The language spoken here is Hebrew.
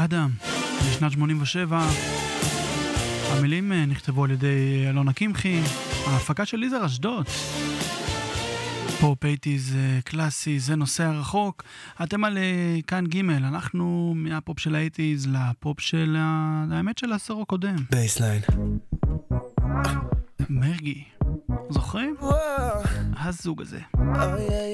אדם, בשנת 87. המילים נכתבו על ידי אלונה קמחי, ההפקה של ליזר אשדוד. פופ 80s קלאסי, זה נושא הרחוק. אתם על כאן ג', אנחנו מהפופ של ה-80s לפופ של האמת של העשור הקודם. בייסליין. מרגי, זוכרים? הזוג הזה.